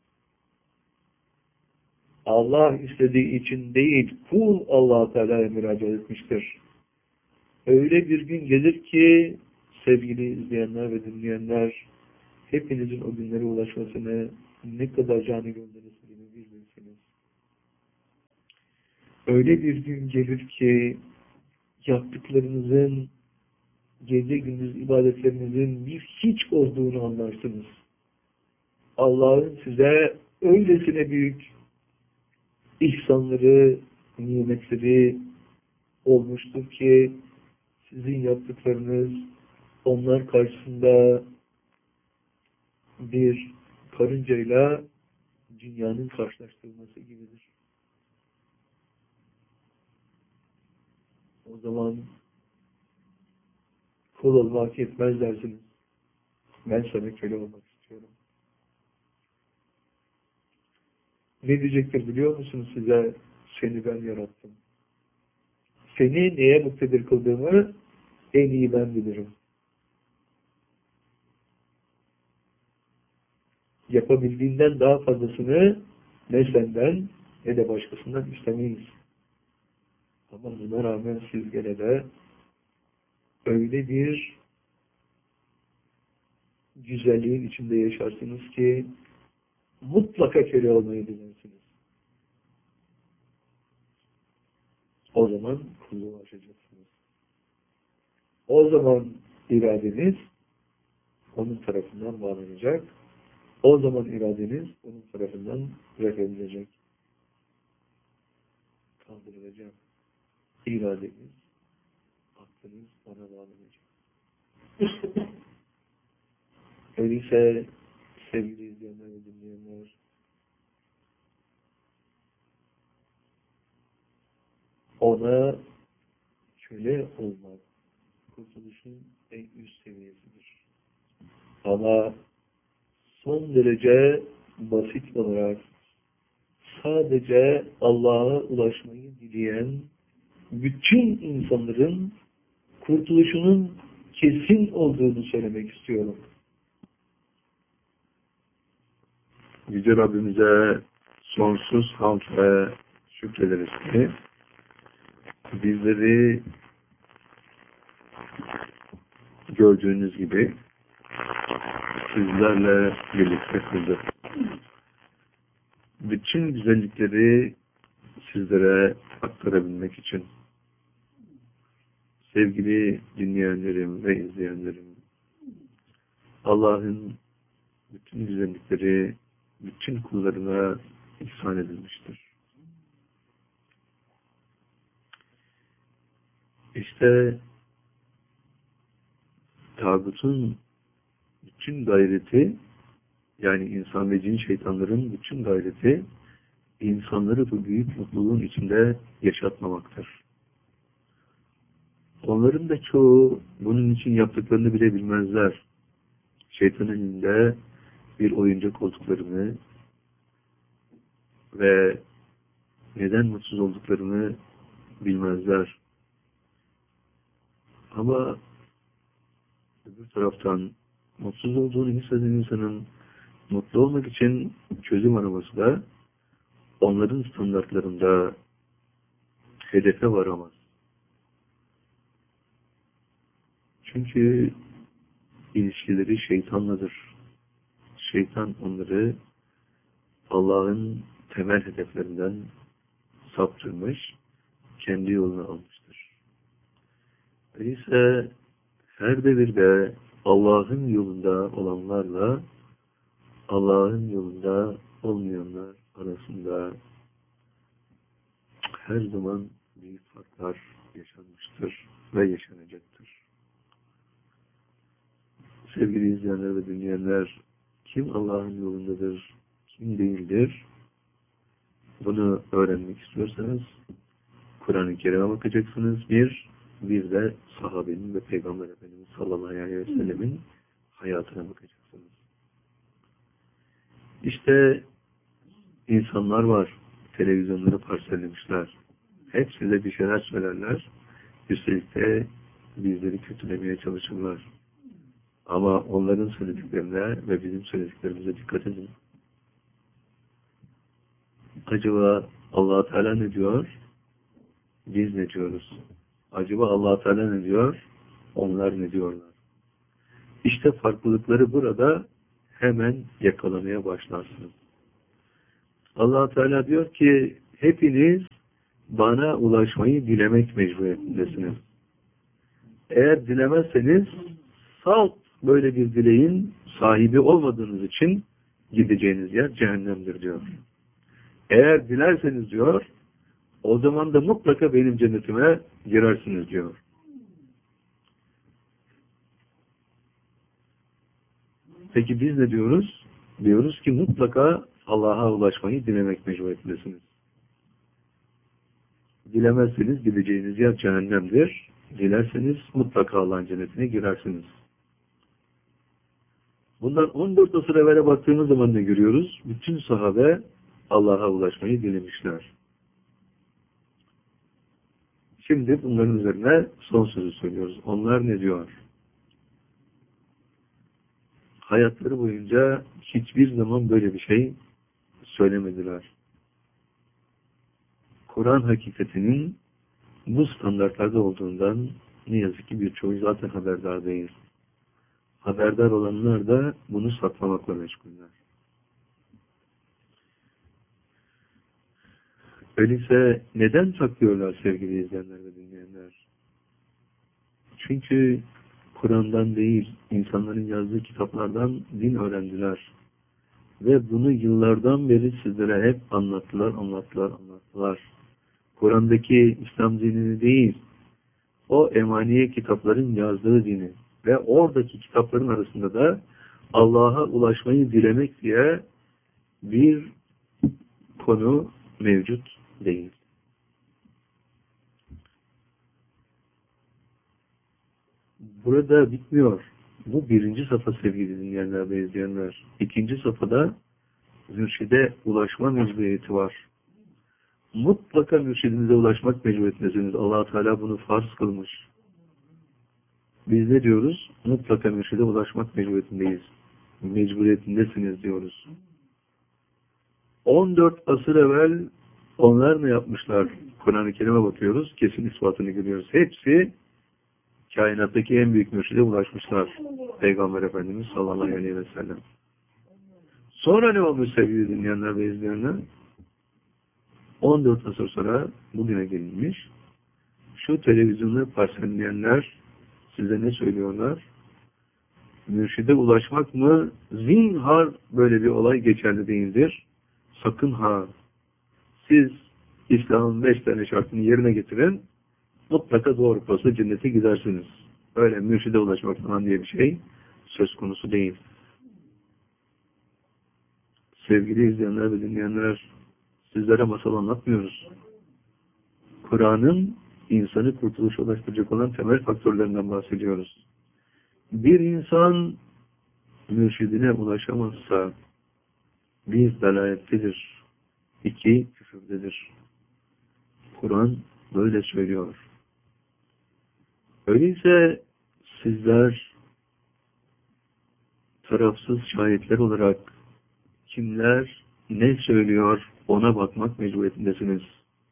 Allah istediği için değil, kul Allah Teala'ya müracaat etmiştir. Öyle bir gün gelir ki sevgili izleyenler ve dinleyenler hepinizin o günlere ulaşmasını ne kadar canı gönlünüz bilsiniz. Öyle bir gün gelir ki yaptıklarınızın, gece gündüz ibadetlerinizin bir hiç olduğunu anlarsınız. Allah'ın size öylesine büyük ihsanları, nimetleri olmuştur ki sizin yaptıklarınız onlar karşısında bir karıncayla dünyanın karşılaştırılması gibidir. O zaman kul olmak yetmez dersiniz. Ben sana köle olmak istiyorum. Ne diyecektir biliyor musunuz size? Seni ben yarattım. Seni neye muktedir kıldığımı en iyi ben bilirim. Yapabildiğinden daha fazlasını ne senden ne de başkasından istemeyiz. Ama buna rağmen siz gene de öyle bir güzelliğin içinde yaşarsınız ki mutlaka köle olmayı dilersiniz. O zaman kulluğa açacaksınız. O zaman iradeniz onun tarafından bağlanacak. O zaman iradeniz onun tarafından reddedilecek. Kaldırılacak. İradeniz, aklınız ona bağlanacak. Öyleyse sevgili izleyenler ve dinleyenler, ona köle olmak kurtuluşun en üst seviyesidir. Ama son derece basit olarak sadece Allah'a ulaşmayı dileyen bütün insanların kurtuluşunun kesin olduğunu söylemek istiyorum. Yüce Rabbimize sonsuz hamd ve şükrederiz ki bizleri gördüğünüz gibi sizlerle birlikte kıldı. Bütün güzellikleri sizlere aktarabilmek için sevgili dinleyenlerim ve izleyenlerim, Allah'ın bütün güzellikleri bütün kullarına ihsan edilmiştir. İşte tağutun bütün gayreti, yani insan ve cin şeytanların bütün gayreti insanları bu büyük mutluluğun içinde yaşatmamaktır. Onların da çoğu bunun için yaptıklarını bile bilmezler. Şeytanın elinde bir oyuncak olduklarını ve neden mutsuz olduklarını bilmezler. Ama öbür taraftan mutsuz olduğunu hisseden insanın mutlu olmak için çözüm araması da onların standartlarında hedefe varamaz. Çünkü ilişkileri şeytanladır. Şeytan onları Allah'ın temel hedeflerinden saptırmış, kendi yoluna almıştır. Öyleyse her devirde Allah'ın yolunda olanlarla Allah'ın yolunda olmayanlar arasında her zaman büyük farklar yaşanmıştır ve yaşanacaktır. Sevgili izleyenler ve dinleyenler, kim Allah'ın yolundadır, kim değildir? Bunu öğrenmek istiyorsanız Kur'an-ı Kerim'e bakacaksınız. Bir de sahabenin ve Peygamber Efendimiz sallallahu aleyhi ve sellemin hayatına bakacaksınız. İşte insanlar var, televizyonları parsellemişler. Hepsi de bir şeyler söylerler. Üstelik de bizleri kötülemeye çalışırlar. Ama onların söylediklerine ve bizim söylediklerimize dikkat edin. Acaba Allah Teala ne diyor? Biz ne diyoruz? Acaba Allah Teala ne diyor? Onlar ne diyorlar? İşte farklılıkları burada hemen yakalamaya başlarsınız. Allah Teala diyor ki hepiniz bana ulaşmayı dilemek mecburiyetindesiniz. Eğer dilemezseniz salt böyle bir dileğin sahibi olmadığınız için gideceğiniz yer cehennemdir diyor. Eğer dilerseniz diyor, o zaman da mutlaka benim cennetime girersiniz diyor. Peki biz ne diyoruz? Diyoruz ki mutlaka Allah'a ulaşmayı dilemek mecburiyetindesiniz. Dilemezseniz gideceğiniz yer cehennemdir. Dilerseniz mutlaka Allah'ın cennetine girersiniz. Bundan 14 asır evvele baktığımız zaman ne görüyoruz? Bütün sahabe Allah'a ulaşmayı dilemişler. Şimdi bunların üzerine son sözü söylüyoruz. Onlar ne diyor? Hayatları boyunca hiçbir zaman böyle bir şey söylemediler. Kur'an hakikatinin bu standartlarda olduğundan ne yazık ki birçoğu zaten haberdar değil. Haberdar olanlar da bunu saklamakla meşguller. Öyleyse neden saklıyorlar sevgili izleyenler ve dinleyenler? Çünkü Kur'an'dan değil, insanların yazdığı kitaplardan din öğrendiler. Ve bunu yıllardan beri sizlere hep anlattılar. Kur'an'daki İslam dinini değil, o emaniye kitapların yazdığı dini ve oradaki kitapların arasında da Allah'a ulaşmayı dilemek diye bir konu mevcut değil. Burada bitmiyor. Bu birinci safha sevgili dinleyenler ve izleyenler. İkinci safhada mürşide ulaşma mecburiyeti var. Mutlaka mürşidinize ulaşmak mecburiyetindesiniz. Allah-u Teala bunu farz kılmış. Biz ne diyoruz? Mutlaka mürşide ulaşmak mecburiyetindeyiz. Mecburiyetindesiniz diyoruz. 14 asır evvel onlar ne yapmışlar? Kur'an-ı Kerim'e bakıyoruz. Kesin ispatını görüyoruz. Hepsi kainattaki en büyük mürşide ulaşmışlar. Peygamber Efendimiz sallallahu aleyhi ve sellem. Sonra ne olmuş sevgili dinleyenler ve izleyenler? 14 asır sonra bugüne gelinmiş. Şu televizyonları parselleyenler size ne söylüyorlar? Mürşide ulaşmak mı? Zinhar böyle bir olay geçerli değildir. Sakın ha! Siz İslam'ın 5 tane şartını yerine getirin, mutlaka doğru posta cennete gidersiniz. Öyle mürşide ulaşmak falan diye bir şey söz konusu değil. Sevgili izleyenler ve dinleyenler, sizlere masal anlatmıyoruz. Kur'an'ın insanı kurtuluşa ulaştıracak olan temel faktörlerinden bahsediyoruz. Bir insan mürşidine ulaşamazsa bir dalalettedir, 2 küfürdedir. Kur'an böyle söylüyor. Öyleyse sizler tarafsız şahitler olarak kimler ne söylüyor ona bakmak mecburiyetindesiniz.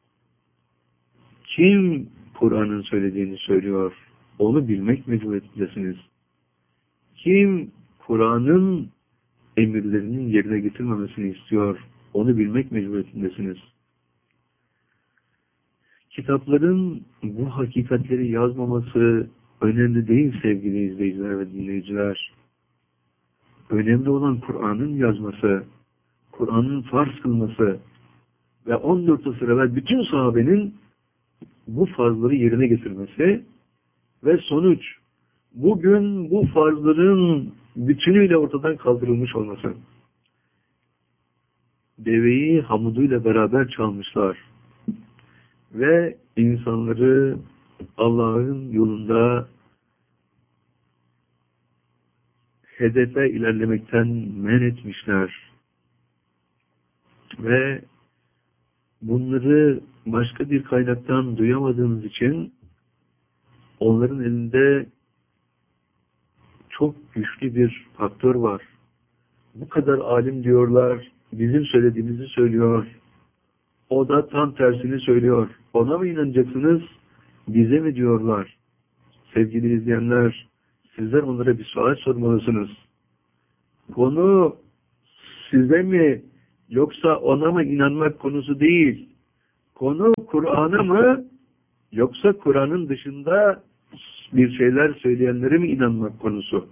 Kim Kur'an'ın söylediğini söylüyor onu bilmek mecburiyetindesiniz. Kim Kur'an'ın emirlerinin yerine getirmemesini istiyor onu bilmek mecburiyetindesiniz. Kitapların bu hakikatleri yazmaması önemli değil sevgili izleyiciler ve dinleyiciler. Önemli olan Kur'an'ın yazması, Kur'an'ın farz kılması ve 14 asır evvel bütün sahabenin bu farzları yerine getirmesi ve sonuç bugün bu farzların bütünüyle ortadan kaldırılmış olması. Deveyi hamuduyla beraber çalmışlar ve insanları Allah'ın yolunda hedefe ilerlemekten men etmişler. Ve bunları başka bir kaynaktan duyamadığınız için onların elinde çok güçlü bir faktör var. Bu kadar alim diyorlar, bizim söylediğimizi söylüyor. O da tam tersini söylüyor. Ona mı inanacaksınız, bize mi diyorlar? Sevgili izleyenler, sizler onlara bir sual sormalısınız. Konu size mi yoksa ona mı inanmak konusu değil. Konu Kur'an'a mı yoksa Kur'an'ın dışında bir şeyler söyleyenlere mi inanmak konusu?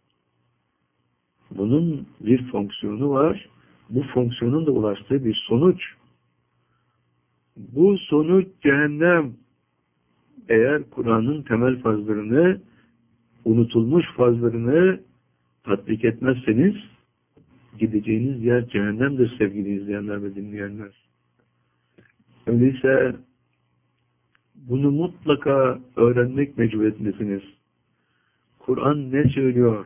Bunun bir fonksiyonu var. Bu fonksiyonun da ulaştığı bir sonuç. Bu sonuç cehennem. Eğer Kur'an'ın temel farzlarını, unutulmuş farzlarını tatbik etmezseniz gideceğiniz yer cehennemdir sevgili izleyenler ve dinleyenler. Öyleyse bunu mutlaka öğrenmek mecburiyetindesiniz. Kur'an ne söylüyor?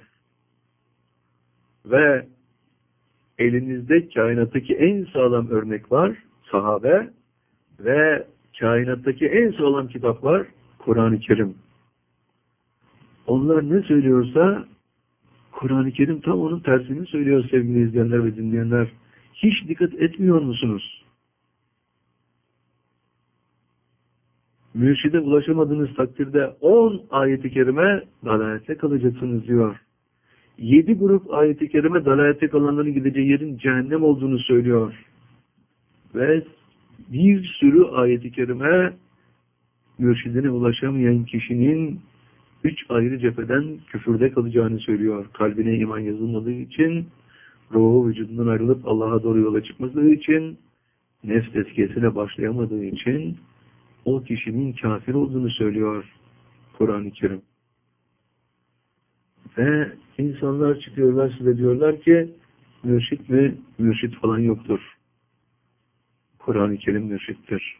Ve elinizde kainattaki en sağlam örnek var, sahabe, ve kainattaki en sağlam kitap var, Kur'an-ı Kerim. Onlar ne söylüyorsa Kur'an-ı Kerim tam onun tersini söylüyor sevgili izleyenler ve dinleyenler. Hiç dikkat etmiyor musunuz? Mürşide ulaşamadığınız takdirde 10 ayet-i kerime dalalette kalacaksınız diyor. 7 grup ayet-i kerime dalalette kalanların gideceği yerin cehennem olduğunu söylüyor. Ve bir sürü ayet-i kerime mürşidine ulaşamayan kişinin 3 ayrı cepheden küfürde kalacağını söylüyor. Kalbine iman yazılmadığı için, ruhu vücudundan ayrılıp Allah'a doğru yola çıkmadığı için, nefs tezkiyesine başlayamadığı için o kişinin kafir olduğunu söylüyor Kur'an-ı Kerim. Ve insanlar çıkıyorlar, size diyorlar ki mürşit mi? Mürşit falan yoktur. Kur'an-ı Kerim mürşittir.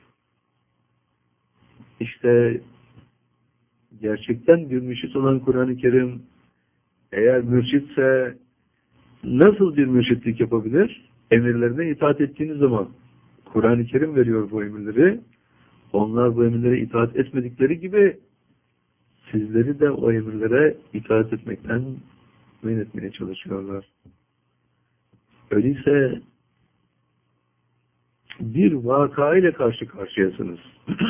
İşte gerçekten bir mürşit olan Kur'an-ı Kerim eğer mürşitse nasıl bir mürşitlik yapabilir? Emirlerine itaat ettiğiniz zaman Kur'an-ı Kerim veriyor bu emirleri. Onlar bu emirlere itaat etmedikleri gibi sizleri de o emirlere itaat etmekten men etmeye çalışıyorlar. Öyleyse bir vaka ile karşı karşıyasınız.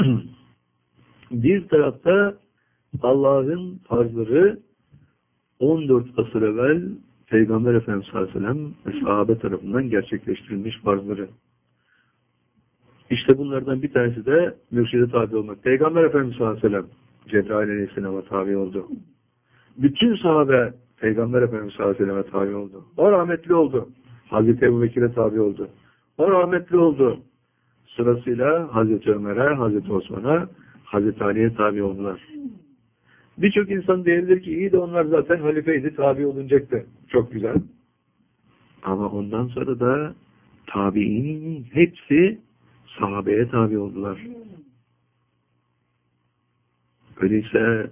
Bir tarafta Allah'ın farzları 14 asır evvel Peygamber Efendimiz sallallahu aleyhi ve sellem ve sahabe tarafından gerçekleştirilmiş farzları. İşte bunlardan bir tanesi de mürşide tabi olmak. Peygamber Efendimiz sallallahu aleyhi ve sellem Cebrail aleyhisselama tabi oldu. Bütün sahabe Peygamber Efendimiz sallallahu aleyhi ve selleme tabi oldu. O rahmetli oldu. Hazreti Ebubekir'e tabi oldu. O rahmetli oldu. Sırasıyla Hazreti Ömer'e, Hazreti Osman'a, Hazreti Ali'ye tabi oldular. Birçok insan diyebilir ki iyi de onlar zaten halifeydi, tabi olunacaktı. Çok güzel. Ama ondan sonra da tabiinin hepsi sahabeye tabi oldular. Öyleyse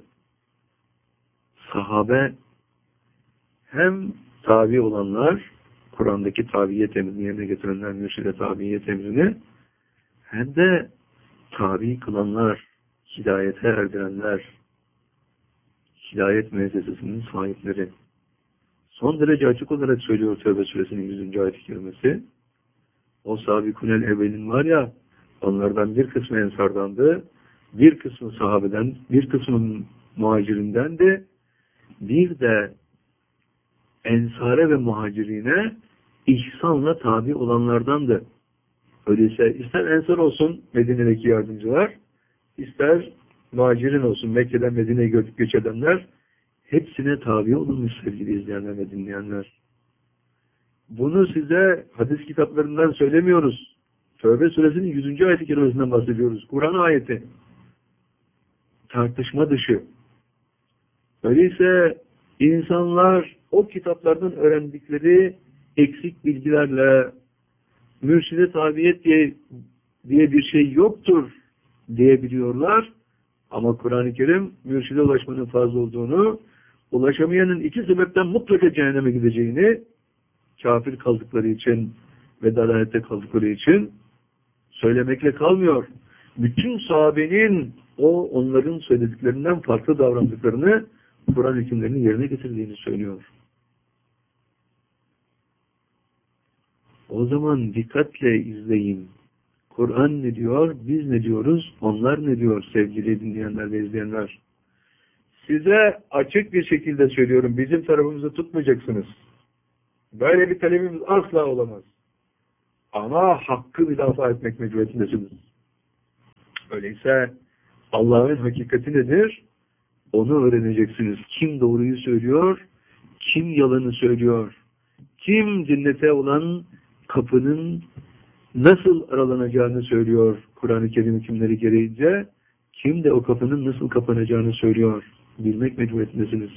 sahabe hem tabi olanlar, Kur'an'daki tabiyet emrini yerine getirenler, mürşide tabiyet emrini, hem de tabi kılanlar, hidayete erdirenler, hidayet müessesesinin sahipleri. Son derece açık olarak söylüyor Tevbe suresinin 100. ayet-i kerimesi. O sabikunel evvelin var ya, onlardan bir kısmı ensardandı, bir kısmı sahabeden, bir kısmı muhacirinden de, bir de ensare ve muhacirine ihsanla tabi olanlardandı. Öyleyse ister ensar olsun Medine'deki yardımcılar, ister muhacirin olsun Mekke'den Medine'ye göç edenler, hepsine tabi olunmuş sevgili izleyenler ve dinleyenler. Bunu size hadis kitaplarından söylemiyoruz. Tövbe suresinin 100. ayet-i kerimesinden bahsediyoruz. Kur'an ayeti. Tartışma dışı. Öyleyse insanlar o kitaplardan öğrendikleri eksik bilgilerle mürşide tabiyet diye bir şey yoktur diyebiliyorlar. Ama Kur'an-ı Kerim mürşide ulaşmanın farz olduğunu, ulaşamayanın iki sebepten mutlaka cehenneme gideceğini, kafir kaldıkları için ve dalalette kaldıkları için söylemekle kalmıyor. Bütün sahabenin onların söylediklerinden farklı davrandıklarını, Kur'an hükümlerinin yerine getirdiğini söylüyor. O zaman dikkatle izleyin. Kur'an ne diyor, biz ne diyoruz, onlar ne diyor sevgili dinleyenler ve izleyenler. Size açık bir şekilde söylüyorum, bizim tarafımızı tutmayacaksınız. Böyle bir talebimiz asla olamaz. Ama hakkı müdafaa etmek mecburiyetindesiniz. Öyleyse Allah'ın hakikati nedir? Onu öğreneceksiniz. Kim doğruyu söylüyor? Kim yalanı söylüyor? Kim cennete olan kapının nasıl aralanacağını söylüyor Kur'an-ı Kerim hükümleri gereğince? Kim de o kapının nasıl kapanacağını söylüyor? Bilmek mecburiyetindesiniz.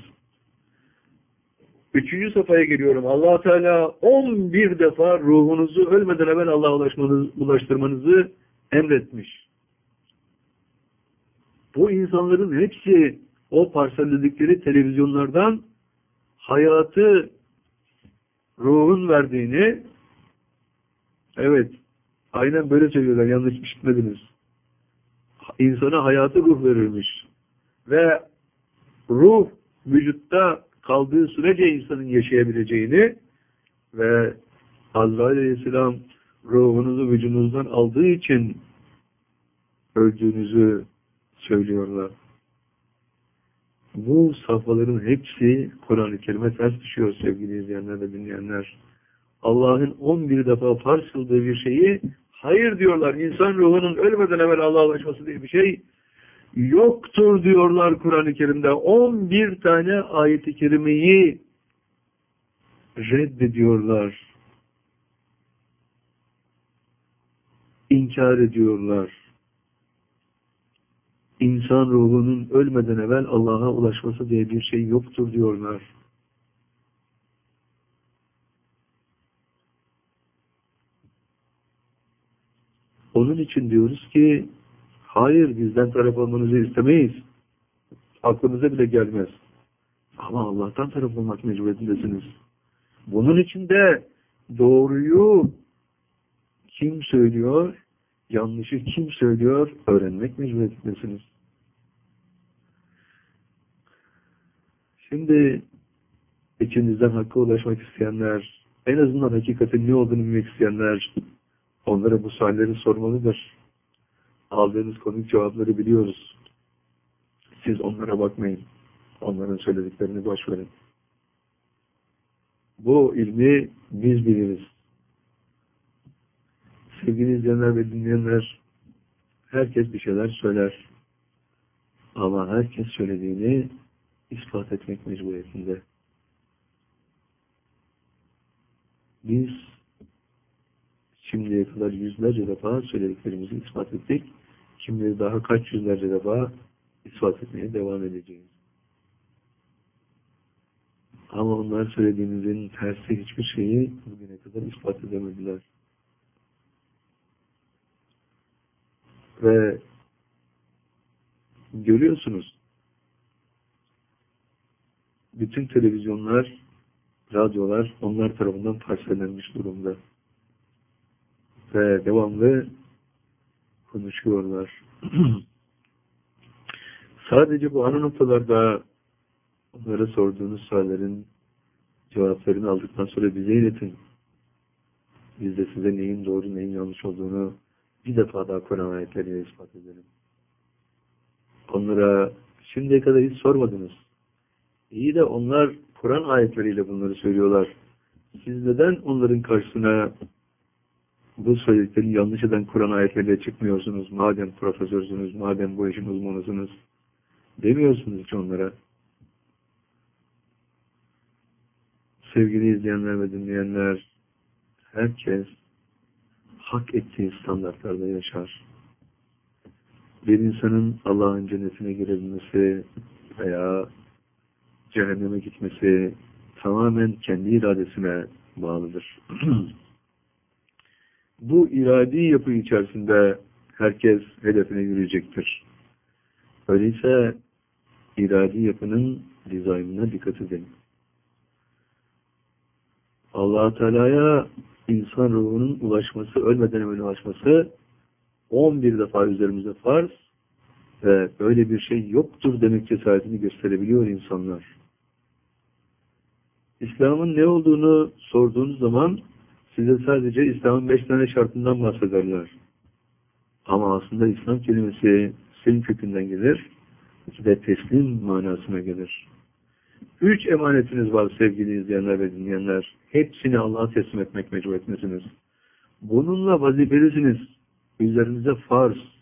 3. safhaya geliyorum. Allah Teala 11 defa ruhunuzu ölmeden evvel Allah'a ulaştırmanızı emretmiş. Bu insanların hepsi o parselledikleri televizyonlardan hayatı ruhun verdiğini, evet, aynen böyle söylüyorlar, yanlış işitmediniz. İnsana hayatı ruh verirmiş. Ve ruh vücutta kaldığı sürece insanın yaşayabileceğini ve Azrail Aleyhisselam ruhunuzu vücudunuzdan aldığı için öldüğünüzü söylüyorlar. Bu safhaların hepsi Kur'an-ı Kerim'e ters düşüyor sevgili izleyenler ve dinleyenler. Allah'ın 11 defa farz kıldığı bir şeyi hayır diyorlar. İnsan ruhunun ölmeden evvel Allah'a ulaşması diye bir şey yoktur diyorlar Kur'an-ı Kerim'de. 11 tane ayet-i kerimeyi reddediyorlar. İnkar ediyorlar. İnsan ruhunun ölmeden evvel Allah'a ulaşması diye bir şey yoktur diyorlar. Onun için diyoruz ki hayır, bizden taraf olmanızı istemeyiz. Aklımıza bile gelmez. Ama Allah'tan taraf olmak mecburiyetindesiniz. Bunun için de doğruyu kim söylüyor, yanlışı kim söylüyor öğrenmek mecburiyetindesiniz. Şimdi içinizden hakka ulaşmak isteyenler, en azından hakikatin ne olduğunu bilmek isteyenler onlara bu sualleri sormalıdır. Aldığınız konuk cevapları biliyoruz. Siz onlara bakmayın. Onların söylediklerini boş verin. Bu ilmi biz biliriz. Sevgili izleyenler ve dinleyenler, herkes bir şeyler söyler. Ama herkes söylediğini ispat etmek mecburiyetinde. Biz şimdiye kadar yüzlerce defa söylediklerimizi ispat ettik. Şimdi daha kaç yüzlerce defa ispat etmeye devam edeceğiz. Ama onlar söylediğimizin tersi hiçbir şeyi bugüne kadar ispat edemediler. Ve görüyorsunuz, bütün televizyonlar, radyolar onlar tarafından parsellenmiş durumda. Ve devamlı konuşuyorlar. Sadece bu ana noktalarda onlara sorduğunuz soruların cevaplarını aldıktan sonra bize iletin. Biz de size neyin doğru, neyin yanlış olduğunu bir defa daha Kur'an ayetleriyle ispat edelim. Onlara şimdiye kadar hiç sormadınız. İyi de onlar Kur'an ayetleriyle bunları söylüyorlar. Siz neden onların karşısına bu söylediklerini yanlış eden Kur'an ayetleriyle çıkmıyorsunuz? Madem profesörsünüz, madem bu işin uzmanısınız, demiyorsunuz hiç onlara. Sevgili izleyenler ve dinleyenler, herkes hak ettiği standartlarda yaşar. Bir insanın Allah'ın cennetine girebilmesi veya cehenneme gitmesi tamamen kendi iradesine bağlıdır. Bu iradi yapı içerisinde herkes hedefine yürüyecektir. Öyleyse iradi yapının dizaynına dikkat edin. Allah-u Teala'ya insan ruhunun ulaşması, ölmeden evvel ulaşması 11 defa üzerimize farz ve böyle bir şey yoktur demek cesaretini gösterebiliyor insanlar. İslam'ın ne olduğunu sorduğunuz zaman size sadece İslam'ın 5 tane şartından bahsederler. Ama aslında İslam kelimesi senin kökünden gelir ve teslim manasına gelir. 3 emanetiniz var sevgili izleyenler ve dinleyenler. Hepsini Allah'a teslim etmek mecburiyetindesiniz. Bununla vazifelisiniz. Üzerinize farz.